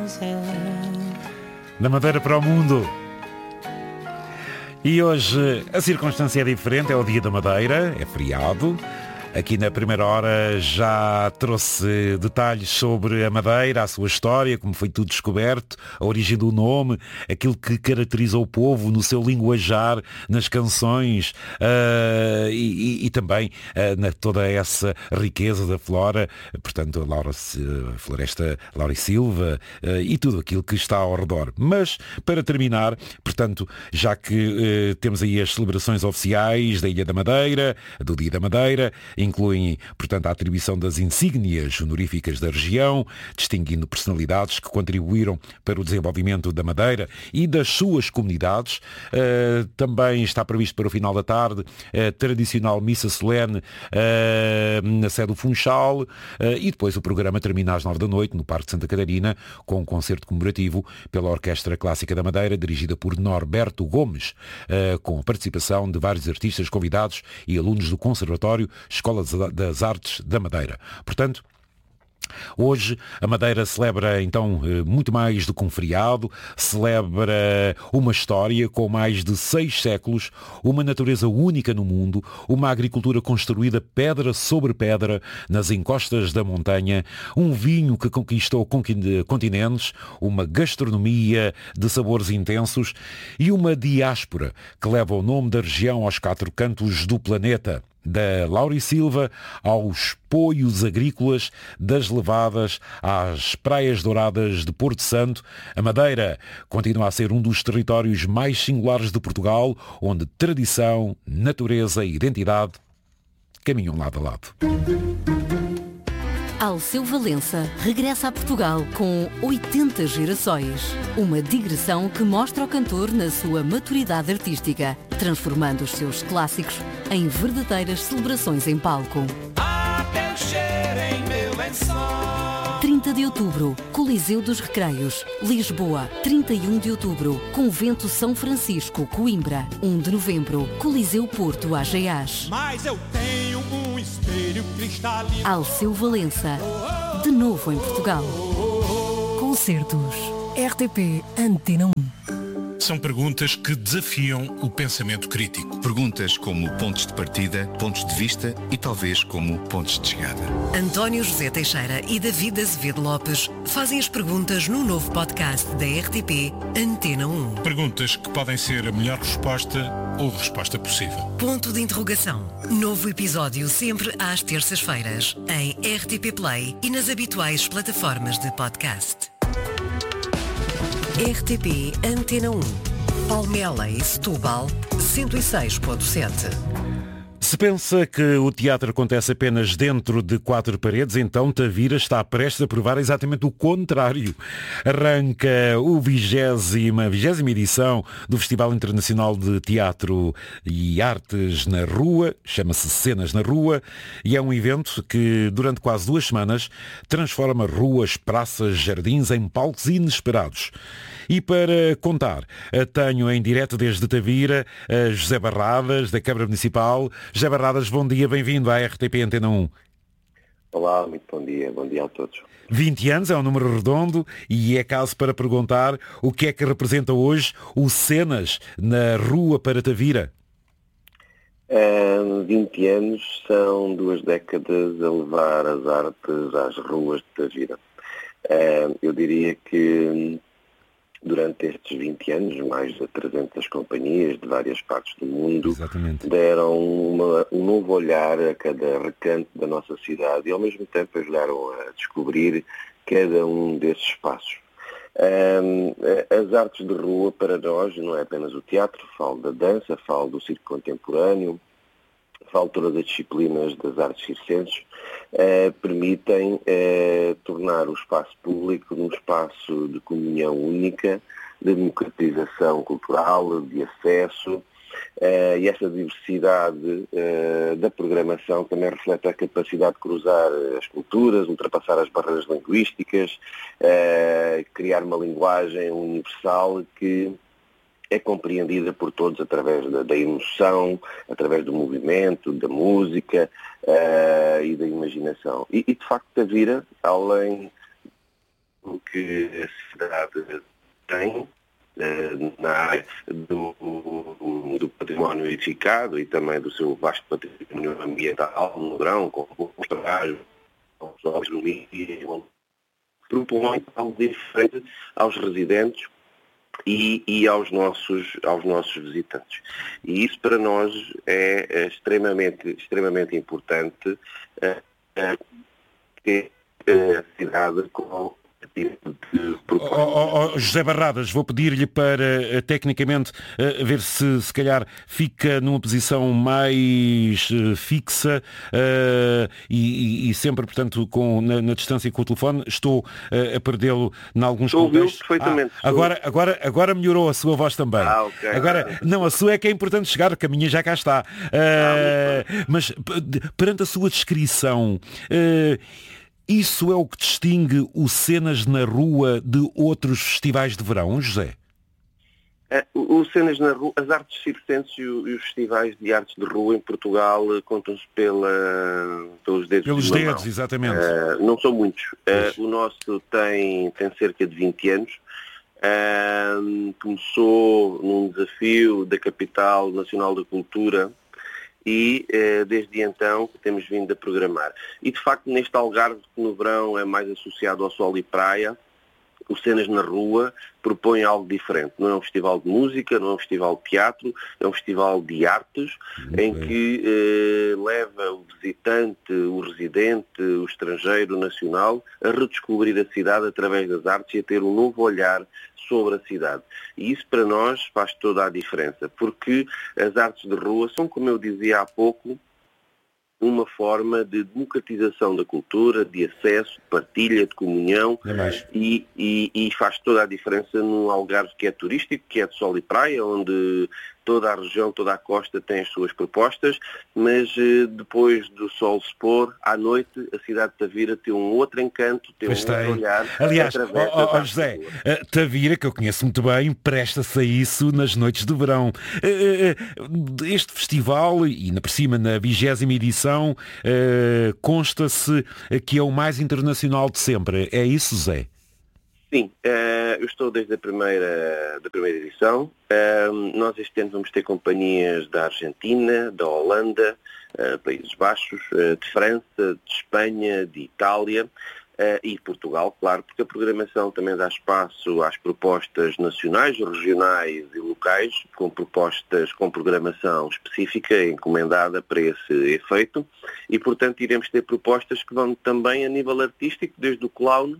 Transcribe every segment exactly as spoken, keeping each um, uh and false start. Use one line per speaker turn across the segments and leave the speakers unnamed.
Da Madeira para o mundo. E hoje a circunstância é diferente, é o Dia da Madeira, é feriado. Aqui na primeira hora já trouxe detalhes sobre a Madeira, a sua história, como foi tudo descoberto, a origem do nome, aquilo que caracteriza o povo no seu linguajar, nas canções uh, e, e, e também uh, na toda essa riqueza da flora, portanto a Laura, a floresta Laura e Silva uh, e tudo aquilo que está ao redor. Mas para terminar, portanto, já que uh, temos aí as celebrações oficiais da Ilha da Madeira, do Dia da Madeira, incluem, portanto, a atribuição das insígnias honoríficas da região, distinguindo personalidades que contribuíram para o desenvolvimento da Madeira e das suas comunidades. Uh, também está previsto para o final da tarde a tradicional missa solene uh, na sede do Funchal uh, e depois o programa termina às nove da noite no Parque de Santa Catarina com um concerto comemorativo pela Orquestra Clássica da Madeira, dirigida por Norberto Gomes, uh, com a participação de vários artistas convidados e alunos do Conservatório Escola das Artes da Madeira. Portanto, hoje a Madeira celebra então muito mais do que um feriado, celebra uma história com mais de seis séculos, uma natureza única no mundo, uma agricultura construída pedra sobre pedra nas encostas da montanha, um vinho que conquistou continentes, uma gastronomia de sabores intensos e uma diáspora que leva o nome da região aos quatro cantos do planeta. Da Laura e Silva aos poios agrícolas, das levadas às praias douradas de Porto Santo, a Madeira continua a ser um dos territórios mais singulares de Portugal, onde tradição, natureza e identidade caminham lado a lado.
Alceu Valença regressa a Portugal com oitenta gerações. Uma digressão que mostra o cantor na sua maturidade artística, transformando os seus clássicos em verdadeiras celebrações em palco.
Até o cheiro em meu lençol.
trinta de outubro, Coliseu dos Recreios, Lisboa. trinta e um de outubro, Convento São Francisco, Coimbra. um de novembro, Coliseu Porto, Ageás.
Mas eu tenho um espelho cristalino.
Alceu Valença, de novo em Portugal.
Concertos R T P Antena um.
São perguntas que desafiam o pensamento crítico.
Perguntas como pontos de partida, pontos de vista e talvez como pontos de chegada.
António José Teixeira e David Azevedo Lopes fazem as perguntas no novo podcast da R T P Antena um.
Perguntas que podem ser a melhor resposta ou a resposta possível.
Ponto de interrogação. Novo episódio sempre às terças-feiras em R T P Play e nas habituais plataformas de podcast. R T P Antena um, Palmela e Setúbal, cento e seis ponto sete.
Se pensa que o teatro acontece apenas dentro de quatro paredes, então Tavira está prestes a provar exatamente o contrário. Arranca o vigésima, vigésima edição do Festival Internacional de Teatro e Artes na Rua, chama-se Cenas na Rua, e é um evento que durante quase duas semanas transforma ruas, praças, jardins em palcos inesperados. E para contar, tenho em direto desde Tavira José Barradas, da Câmara Municipal. José Barradas, bom dia, bem-vindo à R T P Antena um.
Olá, muito bom dia, bom dia a todos.
vinte anos é um número redondo e é caso para perguntar o que é que representa hoje o Cenas na Rua para Tavira.
Um, vinte anos são duas décadas a levar as artes às ruas de Tavira. Um, eu diria que durante estes vinte anos, mais de trezentas companhias de várias partes do mundo
Exatamente.
deram uma, um novo olhar a cada recanto da nossa cidade e ao mesmo tempo ajudaram a descobrir cada um desses espaços. Um, as artes de rua para nós não é apenas o teatro, falo da dança, falo do circo contemporâneo, falo todas as disciplinas das artes circenses, eh, permitem eh, tornar o espaço público um espaço de comunhão única, de democratização cultural, de acesso, eh, e essa diversidade eh, da programação também reflete a capacidade de cruzar as culturas, ultrapassar as barreiras linguísticas, eh, criar uma linguagem universal que é compreendida por todos através da, da emoção, através do movimento, da música uh, e da imaginação. E, e de facto, Tavira, além que a cidade tem na área do, do património edificado e também do seu vasto património ambiental no verão, com o trabalho, com os jogos do mídia, propõe algo diferente aos residentes e, e aos, nossos, aos nossos visitantes. E isso para nós é, é extremamente, extremamente importante, é, é, ter a cidade com tipo de
proposta. Oh, oh, José Barradas, vou pedir-lhe para, tecnicamente, ver se se calhar fica numa posição mais fixa uh, e, e sempre, portanto, com, na, na distância com o telefone. Estou uh, a perdê-lo em alguns
Estou
contextos.
perfeitamente.
Ah, agora, agora, agora melhorou a sua voz também.
Ah, okay.
Agora, não, a sua é que é importante chegar, porque a minha já cá está. Uh, ah, mas, perante a sua descrição... Uh, Isso é o que distingue o Cenas na Rua de outros festivais de verão, José?
É, o, o Cenas na Rua, as artes circenses e, e os festivais de artes de rua em Portugal contam-se pela, pelos dedos.
Pelos
de uma
dedos,
mão.
exatamente.
Uh, não são muitos. Uh, o nosso tem, tem cerca de vinte anos. Uh, começou num desafio da Capital Nacional da Cultura, e eh, desde então temos vindo a programar. E de facto neste Algarve, que no verão é mais associado ao sol e praia, o Cenas na Rua propõe algo diferente. Não é um festival de música, não é um festival de teatro, é um festival de artes, muito em bem. que eh, leva o visitante, o residente, o estrangeiro, o nacional, a redescobrir a cidade através das artes e a ter um novo olhar sobre a cidade. E isso para nós faz toda a diferença, porque as artes de rua são, como eu dizia há pouco, uma forma de democratização da cultura, de acesso, de partilha, de comunhão,
é
e, e, e faz toda a diferença num Algarve que é turístico, que é de sol e praia, onde toda a região, toda a costa tem as suas propostas, mas depois do sol se pôr, à noite, a cidade de Tavira tem um outro encanto, tem
pois
um
tem.
outro olhar.
Aliás, oh, oh, José, Tavira, que eu conheço muito bem, presta-se a isso nas noites de verão. Este festival, e na por cima na vigésima edição, consta-se que é o mais internacional de sempre. É isso, Zé?
Sim, uh, eu estou desde a primeira, da primeira edição. Uh, nós este ano vamos ter companhias da Argentina, da Holanda, uh, Países Baixos, uh, de França, de Espanha, de Itália uh, e Portugal, claro, porque a programação também dá espaço às propostas nacionais, regionais e locais, com propostas com programação específica, encomendada para esse efeito, e portanto iremos ter propostas que vão também a nível artístico, desde o clown,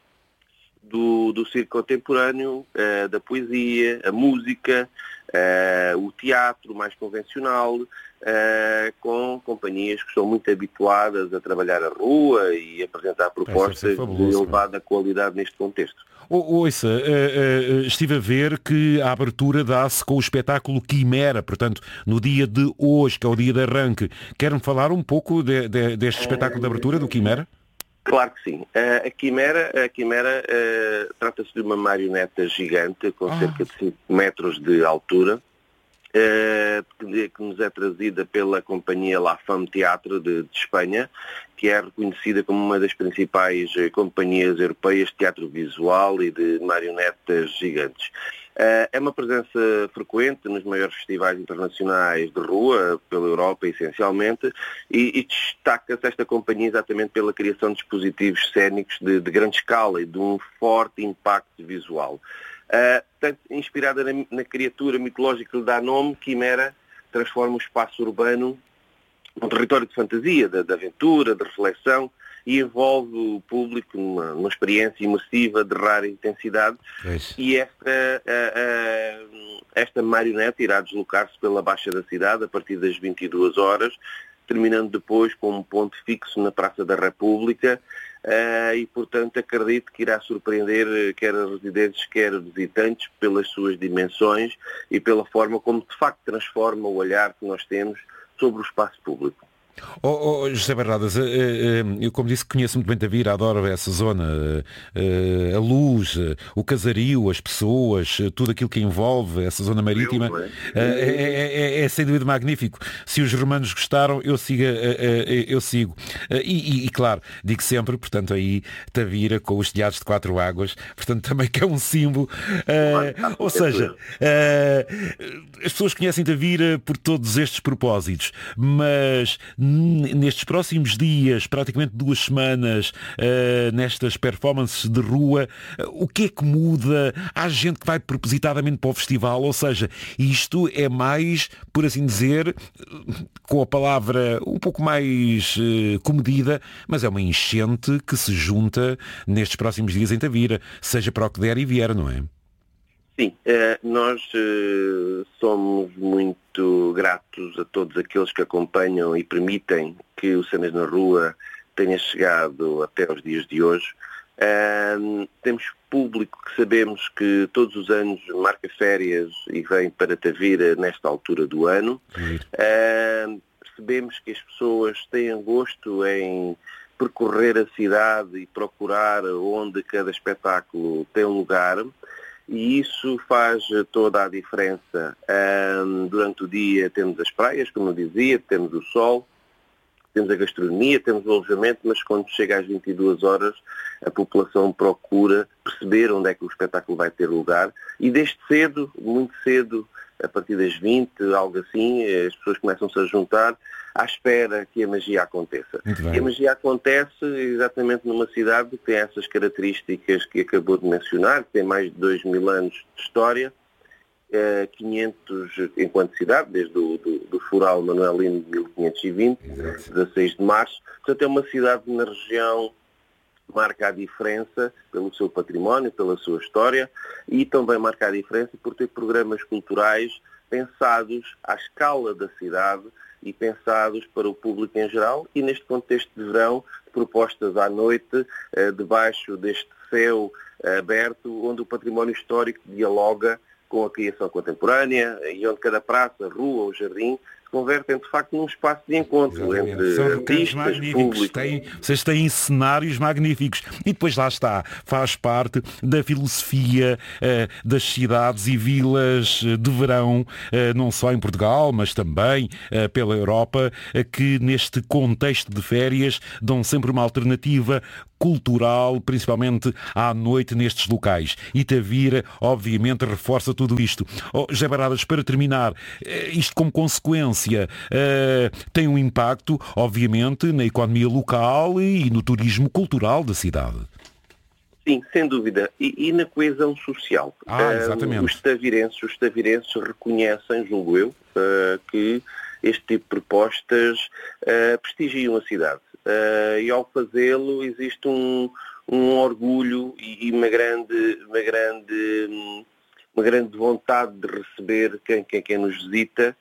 Do, do circo contemporâneo, uh, da poesia, a música, uh, o teatro mais convencional, uh, com companhias que são muito habituadas a trabalhar a rua e apresentar propostas fabuloso, de elevada qualidade neste contexto.
Oh, ouça, uh, uh, estive a ver que a abertura dá-se com o espetáculo Quimera, portanto, no dia de hoje, que é o dia de arranque. Quer-me falar um pouco de, de, deste espetáculo de abertura do Quimera?
Claro que sim. Uh, a Quimera, a Quimera uh, trata-se de uma marioneta gigante com ah. cerca de cinco metros de altura, uh, que, que nos é trazida pela companhia La Femme Teatro de, de Espanha, que é reconhecida como uma das principais uh, companhias europeias de teatro visual e de marionetas gigantes. Uh, é uma presença frequente nos maiores festivais internacionais de rua, pela Europa essencialmente, e, e destaca-se esta companhia exatamente pela criação de dispositivos cénicos de, de grande escala e de um forte impacto visual. Uh, portanto, inspirada na, na criatura mitológica que lhe dá nome, Quimera transforma o espaço urbano num território de fantasia, de, de aventura, de reflexão, e envolve o público numa, numa experiência imersiva de rara intensidade. Isso. E esta, a, a, esta marioneta irá deslocar-se pela Baixa da cidade a partir das vinte e duas horas, terminando depois com um ponto fixo na Praça da República, uh, e portanto acredito que irá surpreender quer residentes, quer visitantes, pelas suas dimensões e pela forma como de facto transforma o olhar que nós temos sobre o espaço público.
Oh, oh, José Barradas, eu como disse conheço muito bem Tavira, adoro essa zona, a luz, o casario, as pessoas, tudo aquilo que envolve essa zona marítima, é, é, é, é sem dúvida magnífico. Se os romanos gostaram, eu sigo, eu sigo. E, e, e claro, digo sempre, portanto aí Tavira com os telhados de quatro águas, portanto também que é um símbolo, uh, ou seja, uh, as pessoas conhecem Tavira por todos estes propósitos, mas nestes próximos dias, praticamente duas semanas, uh, nestas performances de rua, uh, o que é que muda? Há gente que vai propositadamente para o festival, ou seja, isto é mais, por assim dizer, com a palavra um pouco mais uh, comedida, mas é uma enchente que se junta nestes próximos dias em Tavira, seja para o que der e vier, não é?
Sim, eh, nós eh, somos muito gratos a todos aqueles que acompanham e permitem que o Cenas na Rua tenha chegado até aos dias de hoje. Uh, temos público que sabemos que todos os anos marca férias e vem para Tavira nesta altura do ano. Uh, percebemos que as pessoas têm gosto em percorrer a cidade e procurar onde cada espetáculo tem um lugar. E isso faz toda a diferença. Um, durante o dia temos as praias, como eu dizia, temos o sol, temos a gastronomia, temos o alojamento, mas quando chega às vinte e duas horas a população procura perceber onde é que o espetáculo vai ter lugar. E desde cedo, muito cedo, a partir das vinte, algo assim, as pessoas começam-se a juntar à espera que a magia aconteça. E a magia acontece exatamente numa cidade que tem essas características que acabou de mencionar, que tem mais de dois mil anos de história, quinhentos enquanto cidade, desde o do, do Fural Manuelino de mil quinhentos e vinte, dezasseis de março. Portanto, é uma cidade na região que marca a diferença pelo seu património, pela sua história, e também marca a diferença por ter programas culturais pensados à escala da cidade e pensados para o público em geral, e neste contexto de verão, propostas à noite, eh, debaixo deste céu eh, aberto, onde o património histórico dialoga com a criação contemporânea e onde cada praça, rua ou jardim se convertem de facto num espaço de encontro. Exatamente. Entre
São
artistas,
magníficos, têm, vocês têm cenários magníficos e depois lá está, faz parte da filosofia uh, das cidades e vilas de verão, uh, não só em Portugal, mas também uh, pela Europa, uh, que neste contexto de férias dão sempre uma alternativa cultural, principalmente à noite nestes locais. E Tavira, obviamente, reforça tudo isto. Oh, José Barradas, para terminar, isto como consequência uh, tem um impacto, obviamente, na economia local e no turismo cultural da cidade.
Sim, sem dúvida. E, e na coesão social.
Ah, exatamente.
Uh, os tavirenses, os tavirenses reconhecem, julgo eu, uh, que este tipo de propostas uh, prestigiam a cidade. Uh, e ao fazê-lo existe um, um orgulho e uma grande, uma, grande, uma grande vontade de receber quem, quem, quem nos visita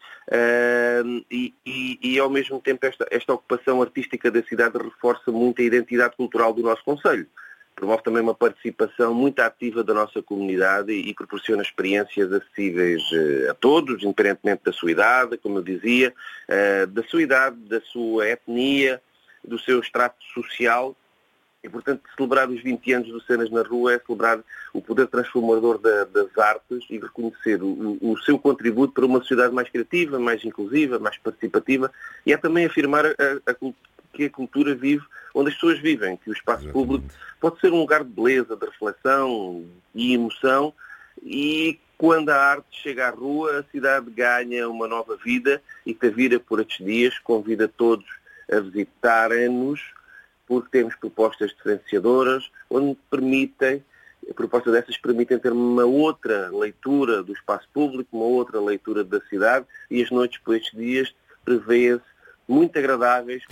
uh, e, e, e ao mesmo tempo esta, esta ocupação artística da cidade reforça muito a identidade cultural do nosso concelho. Promove também uma participação muito ativa da nossa comunidade e, e proporciona experiências acessíveis uh, a todos, independentemente da sua idade, como eu dizia, uh, da sua idade, da sua etnia, do seu extrato social, e portanto celebrar os vinte anos do Cenas na Rua é celebrar o poder transformador da, das artes e reconhecer o, o seu contributo para uma sociedade mais criativa, mais inclusiva, mais participativa, e é também afirmar a, a, que a cultura vive onde as pessoas vivem, que o espaço público pode ser um lugar de beleza, de reflexão e emoção, e quando a arte chega à rua, a cidade ganha uma nova vida, e Tavira, por estes dias, convida todos a visitarem-nos, porque temos propostas diferenciadoras, onde permitem, propostas dessas permitem ter uma outra leitura do espaço público, uma outra leitura da cidade, e as noites por estes dias prevê-se muito agradáveis.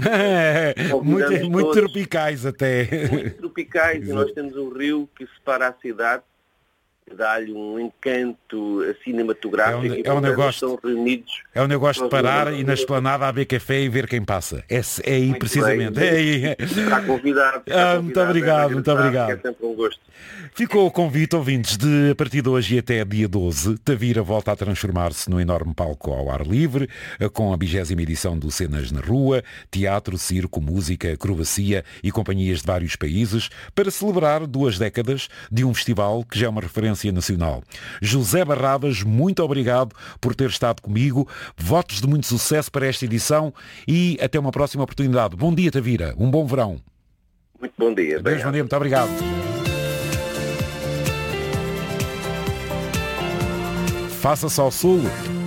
muito, muito tropicais até.
Muito tropicais, e nós temos um rio que separa a cidade dá-lhe um encanto cinematográfico.
É onde,
e,
é onde eu
portanto,
gosto,
estão reunidos.
é onde eu gosto de parar e na esplanada a beber café e ver quem passa. É, é aí,
Muito
precisamente.
bem.
É aí.
Está convidado. Está
Ah,
convidado,
muito obrigado,
é
muito obrigado.
É sempre um gosto.
Ficou o convite, ouvintes, de a partir de hoje e até dia doze, Tavira volta a transformar-se num enorme palco ao ar livre, com a vigésima edição do Cenas na Rua, teatro, circo, música, acrobacia e companhias de vários países, para celebrar duas décadas de um festival que já é uma referência nacional. José Barradas, muito obrigado por ter estado comigo. Votos de muito sucesso para esta edição e até uma próxima oportunidade. Bom dia, Tavira. Um bom verão.
Muito bom dia.
Adeus, bom dia. Muito obrigado. Faça-se ao sul.